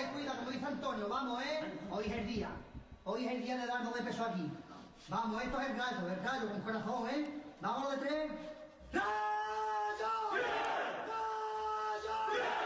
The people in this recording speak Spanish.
cuida, como dice Antonio, vamos, Hoy es el día. Hoy es el día de darnos de peso aquí. Vamos, esto es el gallo con corazón, Vámonos de tres. ¡Gallo! ¡Gallo!